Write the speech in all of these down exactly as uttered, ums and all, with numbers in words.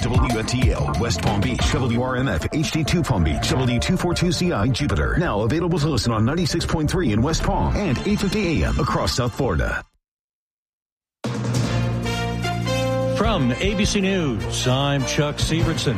W F T L, West Palm Beach, W R M F, H D two Palm Beach, W two forty-two C I, Jupiter. Now available to listen on ninety-six point three in West Palm and eight fifty A M across South Florida. From A B C News, I'm Chuck Severson.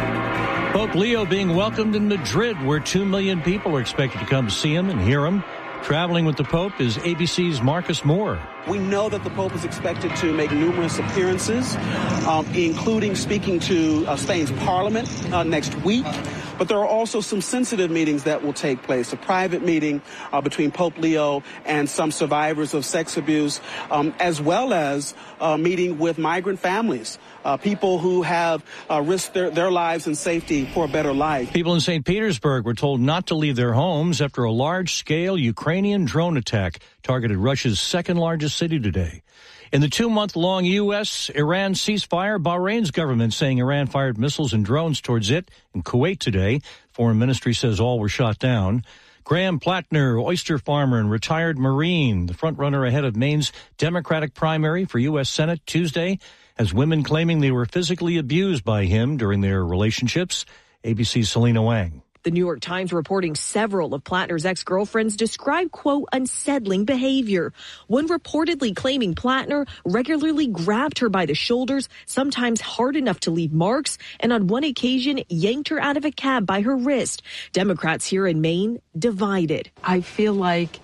Pope Leo being welcomed in Madrid, where two million people are expected to come see him and hear him. Traveling with the Pope is A B C's Marcus Moore. We know that the Pope is expected to make numerous appearances, um, including speaking to uh, Spain's Parliament uh, next week. But there are also some sensitive meetings that will take place. A private meeting uh, between Pope Leo and some survivors of sex abuse, um, as well as a meeting with migrant families, uh, people who have uh, risked their, their lives and safety for a better life. People in Saint Petersburg were told not to leave their homes after a large-scale Ukrainian drone attack targeted Russia's second-largest city today. In the two-month-long U S Iran ceasefire, Bahrain's government saying Iran fired missiles and drones towards it in Kuwait today. Foreign ministry says all were shot down. Graham Plattner, oyster farmer and retired Marine, the front-runner ahead of Maine's Democratic primary for U S Senate Tuesday, has women claiming they were physically abused by him during their relationships. A B C's Selena Wang. The New York Times reporting several of Plattner's ex-girlfriends describe, quote, unsettling behavior. One reportedly claiming Plattner regularly grabbed her by the shoulders, sometimes hard enough to leave marks, and on one occasion yanked her out of a cab by her wrist. Democrats here in Maine divided. I feel like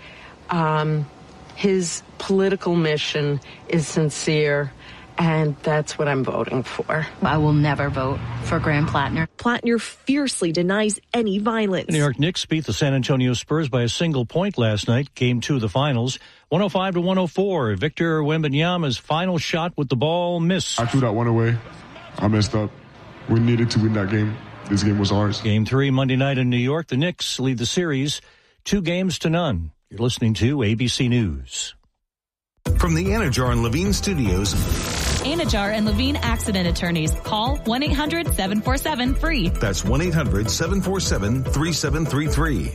um, his political mission is sincere. And that's what I'm voting for. I will never vote for Graham Plattner. Plattner fiercely denies any violence. The New York Knicks beat the San Antonio Spurs by a single point last night, game two of the finals, one oh five to one oh four. Victor Wembanyama's final shot with the ball missed. I threw that one away. I messed up. We needed to win that game. This game was ours. Game three Monday night in New York. The Knicks lead the series two games to none. You're listening to A B C News. From the Anajar and Levine Studios. Anajar and Levine Accident Attorneys. Call one eight hundred seven four seven free. That's one eight hundred seven four seven three seven three three.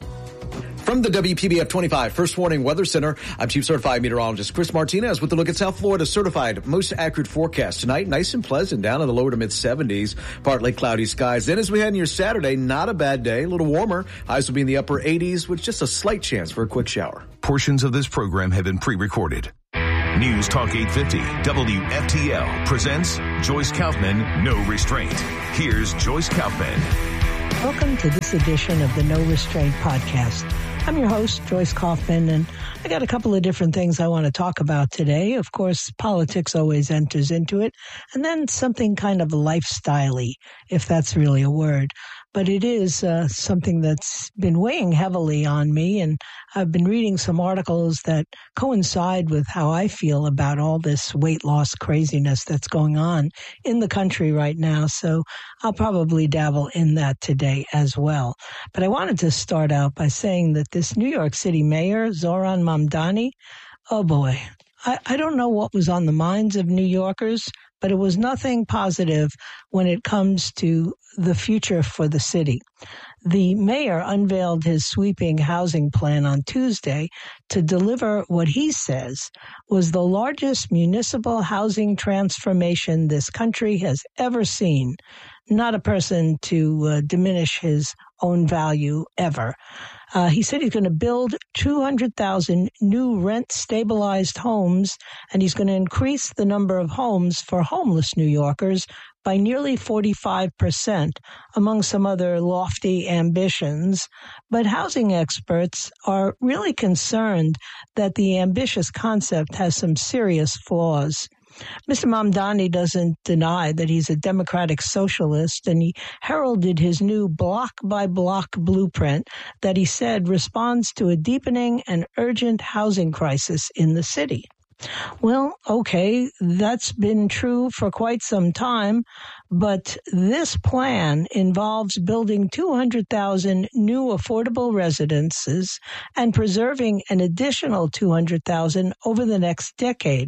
From the W P B F twenty-five First Warning Weather Center, I'm Chief Certified Meteorologist Chris Martinez with a look at South Florida's certified most accurate forecast. Tonight, nice and pleasant, down in the lower to mid-seventies, partly cloudy skies. Then as we head into your Saturday, not a bad day, a little warmer. Highs will be in the upper eighties with just a slight chance for a quick shower. Portions of this program have been pre-recorded. News Talk eight fifty W F T L presents Joyce Kaufman, No Restraint. Here's Joyce Kaufman. Welcome to this edition of the No Restraint podcast. I'm your host, Joyce Kaufman, and I got a couple of different things I want to talk about today. Of course, politics always enters into it, and then something kind of lifestyle-y, if that's really a word. But it is uh, something that's been weighing heavily on me, and I've been reading some articles that coincide with how I feel about all this weight loss craziness that's going on in the country right now. So I'll probably dabble in that today as well. But I wanted to start out by saying that this New York City mayor, Zohran Mamdani, oh boy, I, I don't know what was on the minds of New Yorkers, but it was nothing positive when it comes to the future for the city. The mayor unveiled his sweeping housing plan on Tuesday to deliver what he says was the largest municipal housing transformation this country has ever seen. Not a person to uh, diminish his own value ever. Uh, he said he's going to build two hundred thousand new rent-stabilized homes, and he's going to increase the number of homes for homeless New Yorkers by nearly forty-five percent, among some other lofty ambitions. But housing experts are really concerned that the ambitious concept has some serious flaws. Mister Mamdani doesn't deny that he's a democratic socialist, and he heralded his new block-by-block blueprint that he said responds to a deepening and urgent housing crisis in the city. Well, okay, that's been true for quite some time, but this plan involves building two hundred thousand new affordable residences and preserving an additional two hundred thousand over the next decade,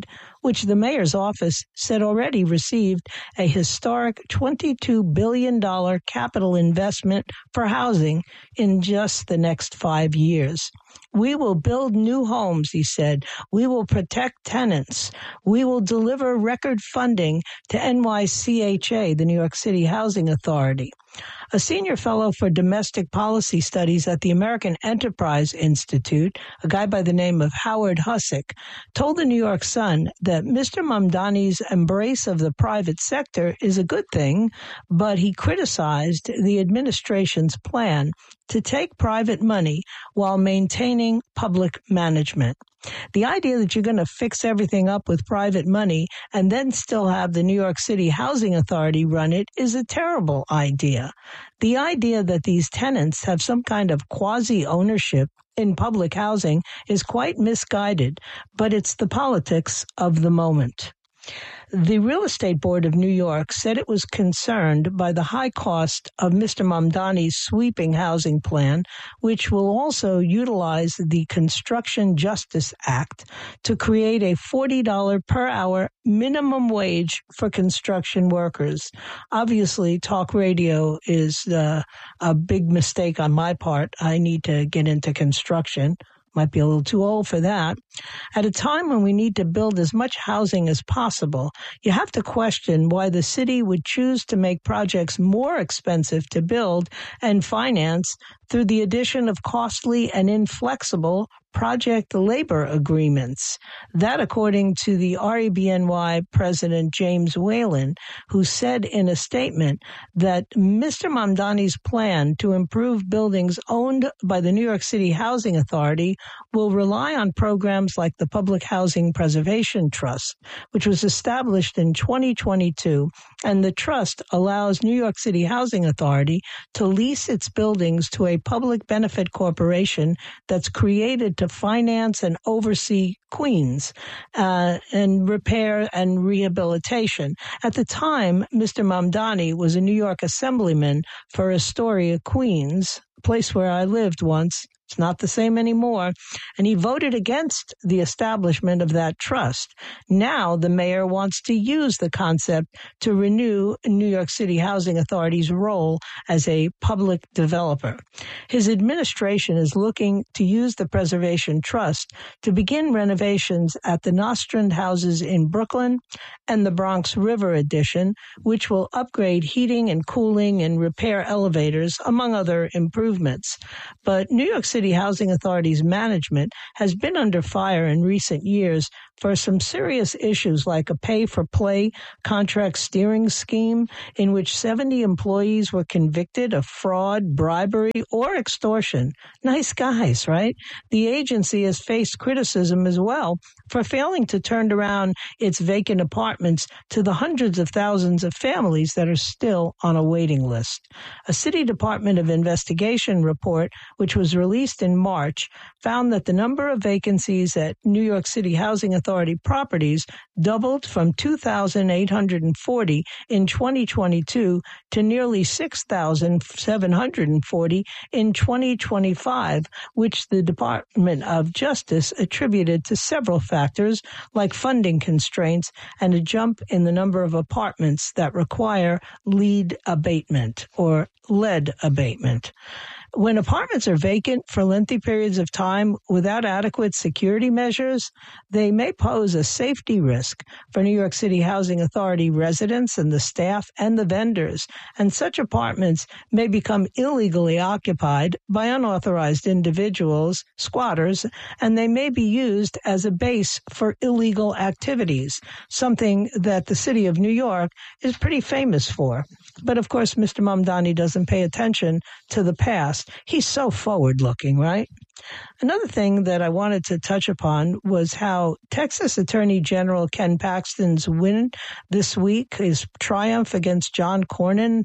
which the mayor's office said already received a historic twenty-two billion dollars capital investment for housing in just the next five years. We will build new homes, he said. We will protect tenants. We will deliver record funding to N Y C H A, the New York City Housing Authority. A senior fellow for domestic policy studies at the American Enterprise Institute, a guy by the name of Howard Hussick, told the New York Sun that Mister Mamdani's embrace of the private sector is a good thing, but he criticized the administration's plan to take private money while maintaining public management. The idea that you're going to fix everything up with private money and then still have the New York City Housing Authority run it is a terrible idea. The idea that these tenants have some kind of quasi-ownership in public housing is quite misguided, but it's the politics of the moment. The Real Estate Board of New York said it was concerned by the high cost of Mister Mamdani's sweeping housing plan, which will also utilize the Construction Justice Act to create a forty dollars per hour minimum wage for construction workers. Obviously, talk radio is uh, a big mistake on my part. I need to get into construction. Might be a little too old for that. At a time when we need to build as much housing as possible, you have to question why the city would choose to make projects more expensive to build and finance through the addition of costly and inflexible project labor agreements. That, according to the R E B N Y president James Whalen, who said in a statement that Mister Mamdani's plan to improve buildings owned by the New York City Housing Authority will rely on programs like the Public Housing Preservation Trust, which was established in twenty twenty-two, and the trust allows New York City Housing Authority to lease its buildings to a public benefit corporation that's created to finance and oversee Queens uh, and repair and rehabilitation. At the time, Mister Mamdani was a New York assemblyman for Astoria, Queens, a place where I lived once. It's not the same anymore. And he voted against the establishment of that trust. Now the mayor wants to use the concept to renew New York City Housing Authority's role as a public developer. His administration is looking to use the Preservation Trust to begin renovations at the Nostrand houses in Brooklyn and the Bronx River Addition, which will upgrade heating and cooling and repair elevators, among other improvements. But New York City Housing Authority's management has been under fire in recent years for some serious issues like a pay-for-play contract steering scheme in which seventy employees were convicted of fraud, bribery, or extortion. Nice guys, right? The agency has faced criticism as well for failing to turn around its vacant apartments to the hundreds of thousands of families that are still on a waiting list. A City Department of Investigation report, which was released in March, found that the number of vacancies at New York City Housing Authority properties doubled from two thousand eight hundred forty in twenty twenty-two to nearly six thousand seven hundred forty in twenty twenty-five, which the Department of Justice attributed to several factors like funding constraints and a jump in the number of apartments that require lead abatement or lead abatement. When apartments are vacant for lengthy periods of time without adequate security measures, they may pose a safety risk for New York City Housing Authority residents and the staff and the vendors, and such apartments may become illegally occupied by unauthorized individuals, squatters, and they may be used as a base for illegal activities, something that the city of New York is pretty famous for. But of course, Mister Mamdani doesn't pay attention to the past. He's so forward-looking, right? Another thing that I wanted to touch upon was how Texas Attorney General Ken Paxton's win this week, his triumph against John Cornyn,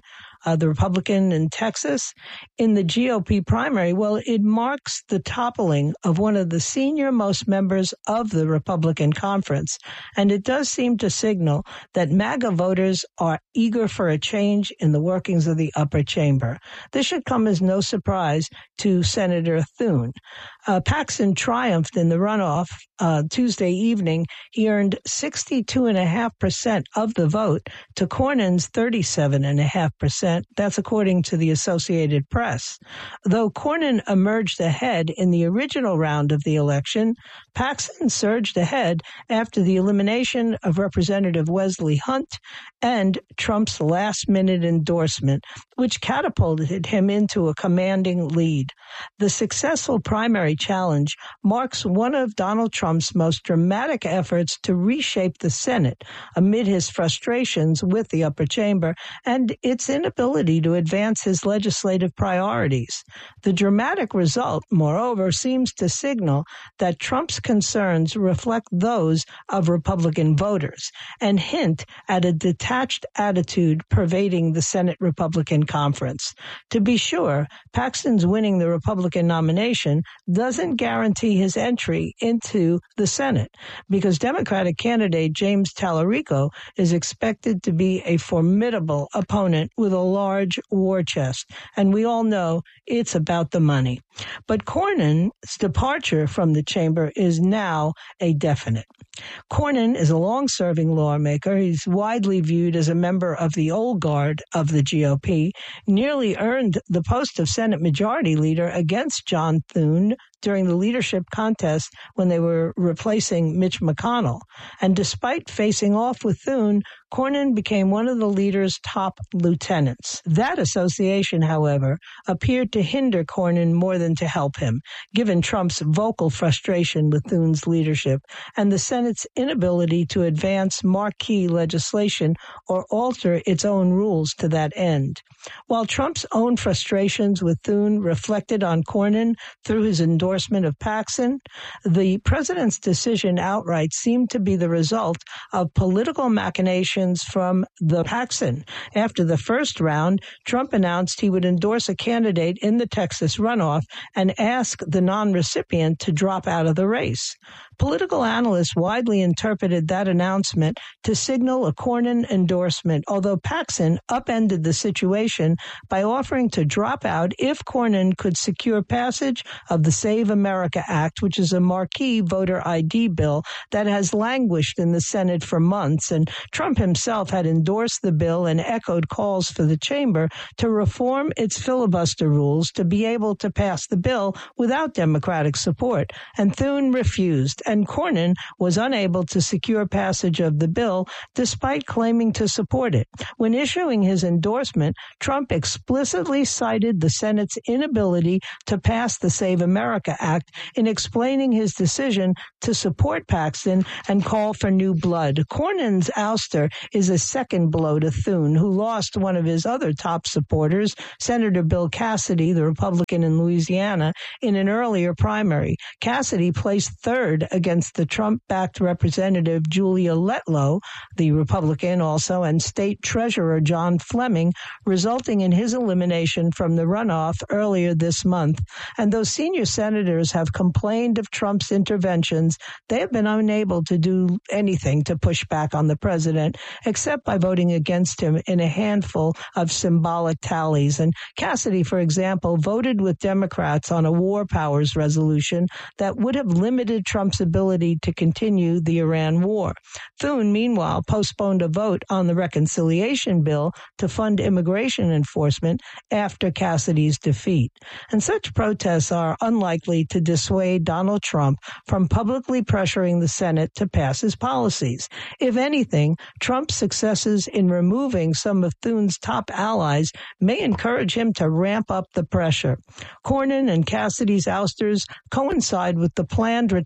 uh, the Republican in Texas, in the G O P primary, well, it marks the toppling of one of the senior-most members of the Republican conference. And it does seem to signal that MAGA voters are eager for a change in the workings of the upper chamber. This should come as no surprise to Senator Thune. Uh, Paxton triumphed in the runoff uh, Tuesday evening. He earned sixty-two point five percent of the vote to Cornyn's thirty-seven point five percent. That's according to the Associated Press. Though Cornyn emerged ahead in the original round of the election, Paxton surged ahead after the elimination of Representative Wesley Hunt and Trump's last-minute endorsement, which catapulted him into a commanding lead. The successful primary challenge marks one of Donald Trump's most dramatic efforts to reshape the Senate amid his frustrations with the upper chamber and its inability to advance his legislative priorities. The dramatic result, moreover, seems to signal that Trump's concerns reflect those of Republican voters and hint at a detached attitude pervading the Senate Republican conference. To be sure, Paxton's winning the Republican nomination doesn't guarantee his entry into the Senate because Democratic candidate James Tallarico is expected to be a formidable opponent with a large war chest, and we all know it's about the money. But Cornyn's departure from the chamber is now a definite. Cornyn is a long-serving lawmaker. He's widely viewed as a member of the old guard of the G O P, nearly earned the post of Senate Majority Leader against John Thune during the leadership contest when they were replacing Mitch McConnell. And despite facing off with Thune, Cornyn became one of the leader's top lieutenants. That association, however, appeared to hinder Cornyn more than to help him, given Trump's vocal frustration with Thune's leadership and the Senate's inability to advance marquee legislation or alter its own rules to that end. While Trump's own frustrations with Thune reflected on Cornyn through his endorsement of Paxton, the president's decision outright seemed to be the result of political machinations from the Paxton. After the first round, Trump announced he would endorse a candidate in the Texas runoff and ask the non-recipient to drop out of the race. Political analysts widely interpreted that announcement to signal a Cornyn endorsement, although Paxton upended the situation by offering to drop out if Cornyn could secure passage of the Save America Act, which is a marquee voter I D bill that has languished in the Senate for months, and Trump himself had endorsed the bill and echoed calls for the chamber to reform its filibuster rules to be able to pass the bill without Democratic support, and Thune refused, and Cornyn was unable to secure passage of the bill despite claiming to support it. When issuing his endorsement, Trump explicitly cited the Senate's inability to pass the Save America Act in explaining his decision to support Paxton and call for new blood. Cornyn's ouster is a second blow to Thune, who lost one of his other top supporters, Senator Bill Cassidy, the Republican in Louisiana, in an earlier primary. Cassidy placed third against the Trump-backed Representative Julia Letlow, the Republican also, and State Treasurer John Fleming, resulting in his elimination from the runoff earlier this month. And though senior senators have complained of Trump's interventions, they have been unable to do anything to push back on the president, except by voting against him in a handful of symbolic tallies. And Cassidy, for example, voted with Democrats on a war powers resolution that would have limited Trump's ability to continue the Iran war. Thune, meanwhile, postponed a vote on the reconciliation bill to fund immigration enforcement after Cassidy's defeat. And such protests are unlikely to dissuade Donald Trump from publicly pressuring the Senate to pass his policies. If anything, Trump's successes in removing some of Thune's top allies may encourage him to ramp up the pressure. Cornyn and Cassidy's ousters coincide with the planned retirement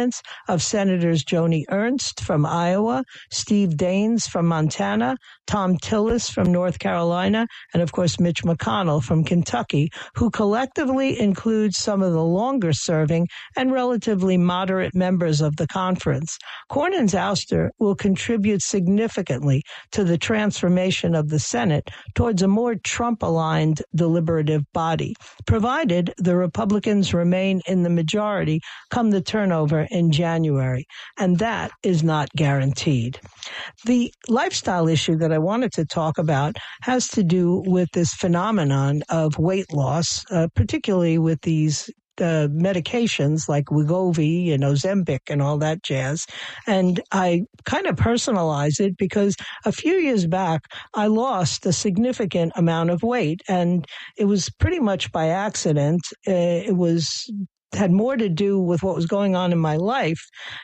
appointments of Senators Joni Ernst from Iowa, Steve Daines from Montana, Tom Tillis from North Carolina, and of course Mitch McConnell from Kentucky, who collectively includes some of the longer-serving and relatively moderate members of the conference. Cornyn's ouster will contribute significantly to the transformation of the Senate towards a more Trump-aligned deliberative body, provided the Republicans remain in the majority come the turnover in January, and that is not guaranteed. The lifestyle issue that I wanted to talk about has to do with this phenomenon of weight loss, uh, particularly with these Uh, medications like Wegovy and Ozempic and all that jazz. And I kind of personalize it because a few years back, I lost a significant amount of weight, and it was pretty much by accident. Uh, it was had more to do with what was going on in my life,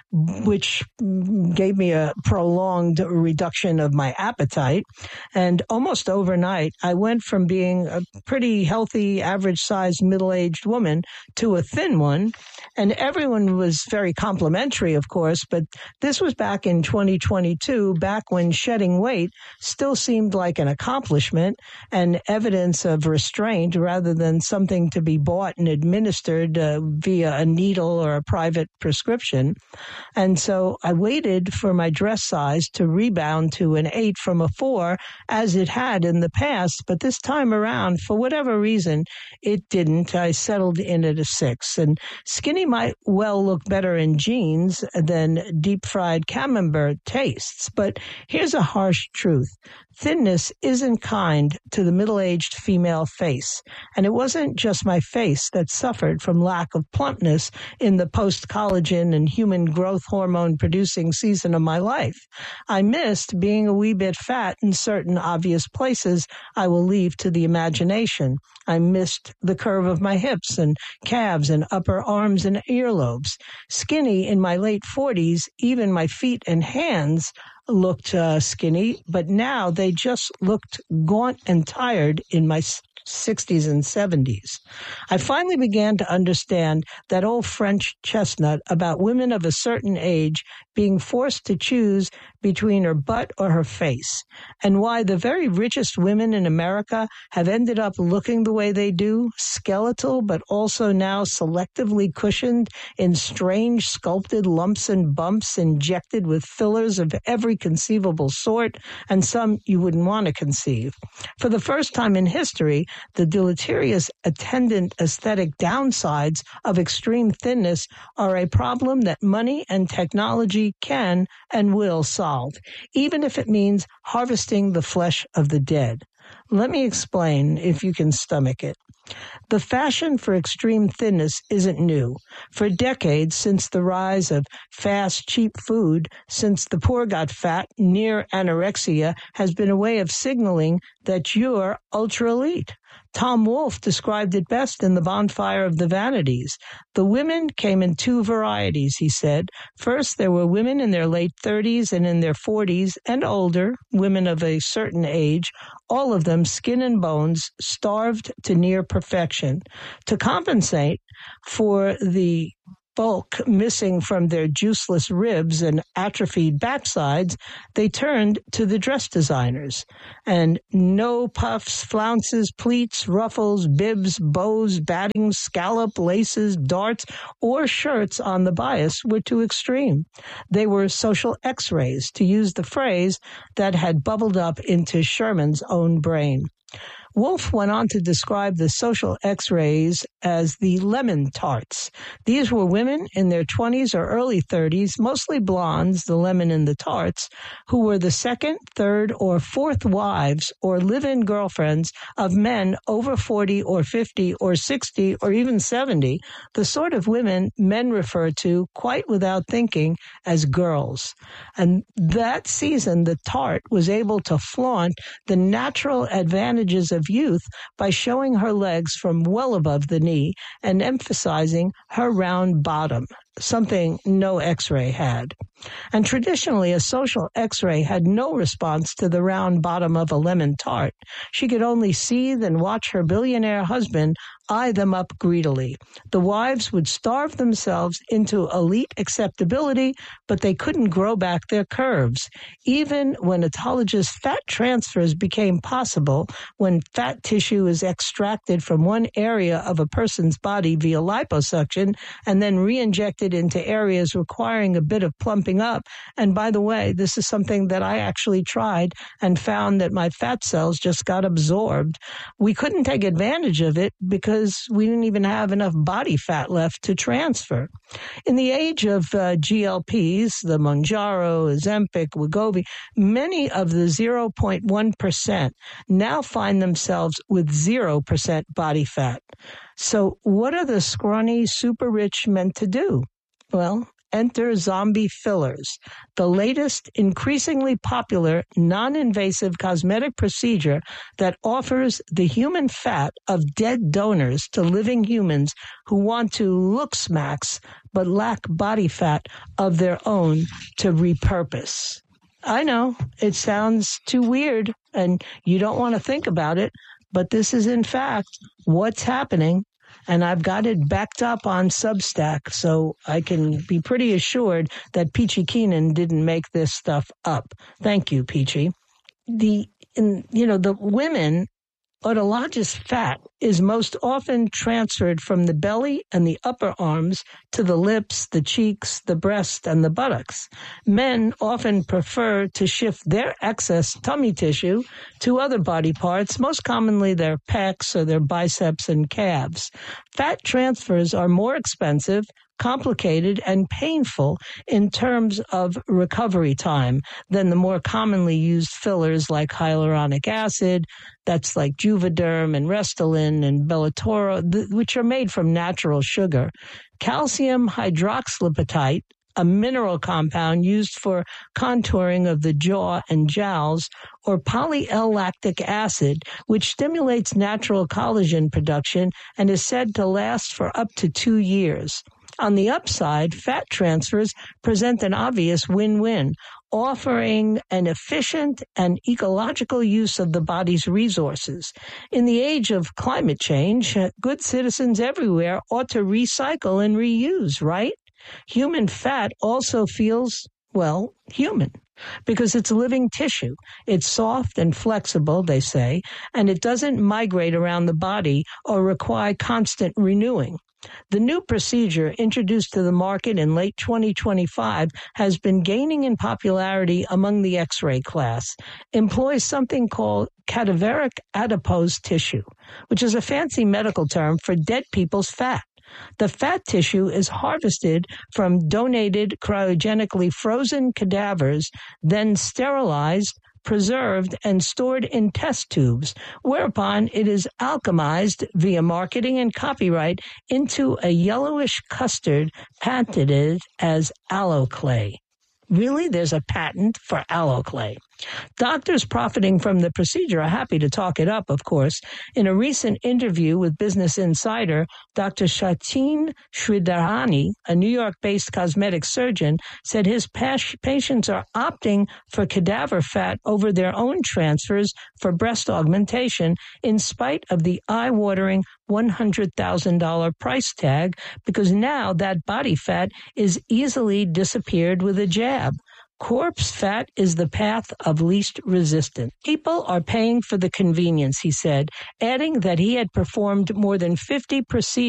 which gave me a prolonged reduction of my appetite. And almost overnight, I went from being a pretty healthy, average-sized, middle-aged woman to a thin one. And everyone was very complimentary, of course, but this was back in twenty twenty-two, back when shedding weight still seemed like an accomplishment and evidence of restraint rather than something to be bought and administered uh, via a needle or a private prescription. And so I waited for my dress size to rebound to an eight from a four, as it had in the past. But this time around, for whatever reason, it didn't. I settled in at a six. And skinny might well look better in jeans than deep-fried camembert tastes. But here's a harsh truth. Thinness isn't kind to the middle-aged female face. And it wasn't just my face that suffered from lack of plumpness in the post-collagen and human growth hormone-producing season of my life. I missed being a wee bit fat in certain obvious places I will leave to the imagination. I missed the curve of my hips and calves and upper arms and earlobes. Skinny in my late forties, even my feet and hands looked uh, skinny, but now they just looked gaunt and tired in my sixties and seventies. I finally began to understand that old French chestnut about women of a certain age being forced to choose between her butt or her face, and why the very richest women in America have ended up looking the way they do, skeletal, but also now selectively cushioned in strange sculpted lumps and bumps injected with fillers of every conceivable sort, and some you wouldn't want to conceive. For the first time in history, the deleterious attendant aesthetic downsides of extreme thinness are a problem that money and technology can and will solve, even if it means harvesting the flesh of the dead. Let me explain if you can stomach it. The fashion for extreme thinness isn't new. For decades, since the rise of fast, cheap food, since the poor got fat, near anorexia has been a way of signaling that you're ultra-elite. Tom Wolfe described it best in The Bonfire of the Vanities. The women came in two varieties, he said. First, there were women in their late thirties and in their forties and older, women of a certain age, all of them skin and bones, starved to near perfection. To compensate for the bulk missing from their juiceless ribs and atrophied backsides, they turned to the dress designers. And no puffs, flounces, pleats, ruffles, bibs, bows, battings, scallop, laces, darts, or shirts on the bias were too extreme. They were social x-rays, to use the phrase that had bubbled up into Sherman's own brain. Wolfe went on to describe the social x-rays as the lemon tarts. These were women in their twenties or early thirties, mostly blondes, the lemon in the tarts, who were the second, third, or fourth wives or live-in girlfriends of men over forty or fifty or sixty or even seventy, the sort of women men refer to, quite without thinking, as girls. And that season, the tart was able to flaunt the natural advantages of youth by showing her legs from well above the knee and emphasizing her round bottom. something no X-ray had. And traditionally, a social X-ray had no response to the round bottom of a lemon tart. She could only seethe and watch her billionaire husband eye them up greedily. The wives would starve themselves into elite acceptability, but they couldn't grow back their curves. Even when autologous fat transfers became possible, when fat tissue is extracted from one area of a person's body via liposuction and then re-injected into areas requiring a bit of plumping up. And by the way, this is something that I actually tried and found that my fat cells just got absorbed. We couldn't take advantage of it because we didn't even have enough body fat left to transfer. In the age of uh, G L Ps, the Mounjaro, Ozempic, Wegovy, many of the zero point one percent now find themselves with zero percent body fat. So what are the scrawny super rich meant to do? Well, enter zombie fillers, the latest increasingly popular non-invasive cosmetic procedure that offers the human fat of dead donors to living humans who want to look smacks but lack body fat of their own to repurpose. I know it sounds too weird and you don't want to think about it, but this is in fact what's happening. And I've got it backed up on Substack, so I can be pretty assured that Peachy Keenan didn't make this stuff up. Thank you, Peachy. The, in, you know, the women, autologous fat is most often transferred from the belly and the upper arms to the lips, the cheeks, the breast, and the buttocks. Men often prefer to shift their excess tummy tissue to other body parts, most commonly their pecs or their biceps and calves. Fat transfers are more expensive, complicated, and painful in terms of recovery time than the more commonly used fillers like hyaluronic acid, that's like Juvederm and Restylane and Bellator, which are made from natural sugar. Calcium hydroxylapatite, a mineral compound used for contouring of the jaw and jowls, or poly-L-lactic acid, which stimulates natural collagen production and is said to last for up to two years. On the upside, fat transfers present an obvious win-win, offering an efficient and ecological use of the body's resources. In the age of climate change, good citizens everywhere ought to recycle and reuse, right? Human fat also feels, well, human, because it's living tissue. It's soft and flexible, they say, and it doesn't migrate around the body or require constant renewing. The new procedure, introduced to the market in late twenty twenty-five, has been gaining in popularity among the X-ray class, employs something called cadaveric adipose tissue, which is a fancy medical term for dead people's fat. The fat tissue is harvested from donated cryogenically frozen cadavers, then sterilized, preserved, and stored in test tubes, whereupon it is alchemized via marketing and copyright into a yellowish custard patented as alloclay. Really? There's a patent for alloclay. Doctors profiting from the procedure are happy to talk it up, of course. In a recent interview with Business Insider, Doctor Sachin Sridharani, a New York-based cosmetic surgeon, said his pas- patients are opting for cadaver fat over their own transfers for breast augmentation in spite of the eye-watering one hundred thousand dollars price tag, because now that body fat is easily disappeared with a jab. Corpse fat is the path of least resistance. People are paying for the convenience, he said, adding that he had performed more than fifty procedures